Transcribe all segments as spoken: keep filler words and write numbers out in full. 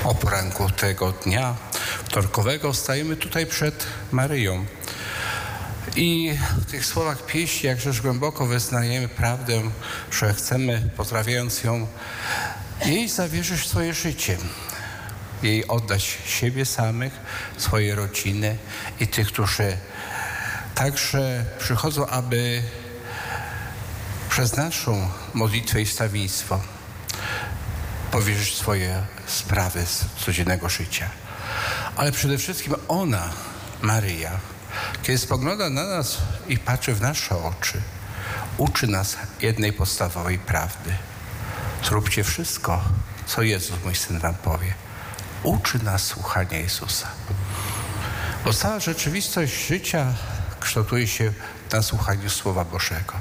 O poranku tego dnia wtorkowego stajemy tutaj przed Maryją. I w tych słowach pieśni jakżeż głęboko wyznajemy prawdę, że chcemy, pozdrawiając ją, jej zawierzyć swoje życie, jej oddać siebie samych, swoje rodziny i tych, którzy także przychodzą, aby przez naszą modlitwę i stawiństwo powierzyć swoje sprawy z codziennego życia. Ale przede wszystkim ona, Maryja, kiedy spogląda na nas i patrzy w nasze oczy, uczy nas jednej podstawowej prawdy. Zróbcie wszystko, co Jezus, mój Syn, wam powie. Uczy nas słuchania Jezusa. Bo cała rzeczywistość życia kształtuje się na słuchaniu Słowa Bożego.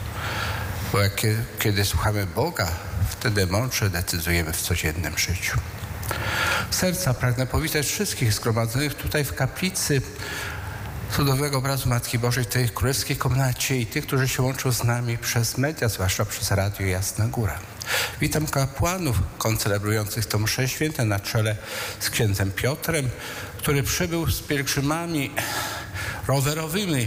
Bo jak, kiedy słuchamy Boga, wtedy mądrze decydujemy w codziennym życiu. Z serca pragnę powitać wszystkich zgromadzonych tutaj w kaplicy cudownego obrazu Matki Bożej, tej królewskiej komnacie i tych, którzy się łączą z nami przez media, zwłaszcza przez Radio Jasna Góra. Witam kapłanów koncelebrujących to msze święte na czele z księdzem Piotrem, który przybył z pielgrzymami rowerowymi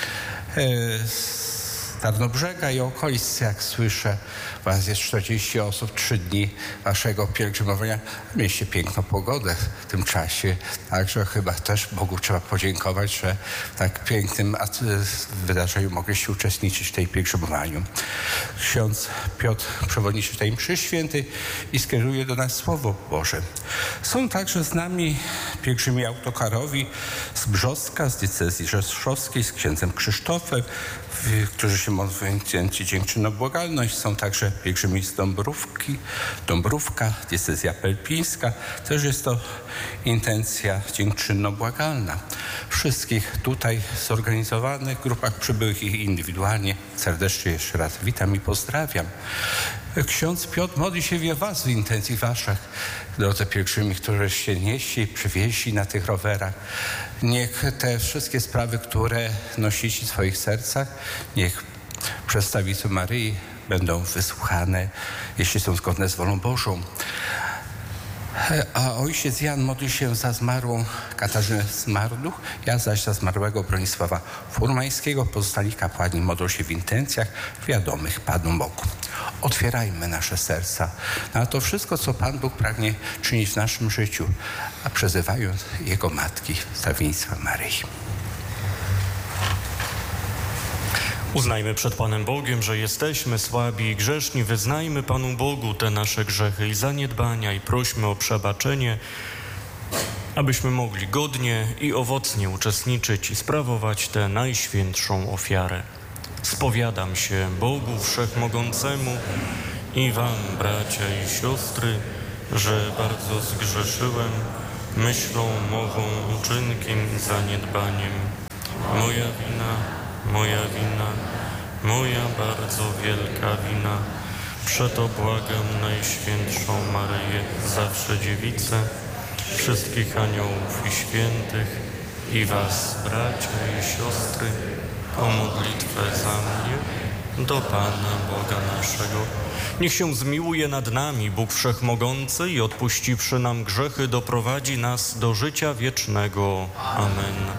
z Tarnobrzega i okolic, jak słyszę. Was jest czterdzieści osób, trzy dni waszego pielgrzymowania. Mieliście piękną pogodę w tym czasie, także chyba też Bogu trzeba podziękować, że w tak pięknym wydarzeniu mogliście uczestniczyć w tej pielgrzymowaniu. Ksiądz Piotr przewodniczy tej mszy świętej i skieruje do nas Słowo Boże. Są także z nami pielgrzymi autokarowi z Brzostka, z diecezji rzeszowskiej, z księdzem Krzysztofem, którzy się modlą dziękczynno-błagalność. Są także pielgrzymi z Dąbrówki, Dąbrówka, diecezja pelpińska. Też jest to intencja dziękczynno-błagalna. Wszystkich tutaj zorganizowanych grupach przybyłych i indywidualnie serdecznie jeszcze raz witam i pozdrawiam. Ksiądz Piotr modli się w was w intencji waszych, drodzy pielgrzymi, którzy się nieśli, przywieźli na tych rowerach. Niech te wszystkie sprawy, które nosicie w swoich sercach, niech przez Stawicę Maryi będą wysłuchane, jeśli są zgodne z wolą Bożą. A ojciec Jan modli się za zmarłą Katarzynę Zmarduch, ja zaś za zmarłego Bronisława Furmańskiego. Pozostali kapłani modlą się w intencjach wiadomych Panu Bogu. Otwierajmy nasze serca na to wszystko, co Pan Bóg pragnie czynić w naszym życiu, a przezywając Jego Matki, Stawiennictwa Maryi. Uznajmy przed Panem Bogiem, że jesteśmy słabi i grzeszni. Wyznajmy Panu Bogu te nasze grzechy i zaniedbania i prośmy o przebaczenie, abyśmy mogli godnie i owocnie uczestniczyć i sprawować tę najświętszą ofiarę. Spowiadam się Bogu Wszechmogącemu i wam, bracia i siostry, że bardzo zgrzeszyłem myślą, mową, uczynkiem i zaniedbaniem. Moja wina, moja wina, moja bardzo wielka wina. Przeto błagam Najświętszą Maryję, zawsze Dziewicę, wszystkich aniołów i świętych i was, bracia i siostry, o modlitwę za mnie do Pana Boga naszego. Niech się zmiłuje nad nami Bóg Wszechmogący i odpuściwszy nam grzechy, doprowadzi nas do życia wiecznego. Amen.